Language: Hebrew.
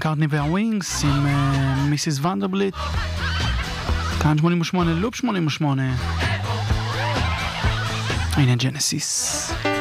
מקארטני והווינגס עם מיסיס ונדרבליט. כאן 88 לופ 88. הנה ג'נסיס.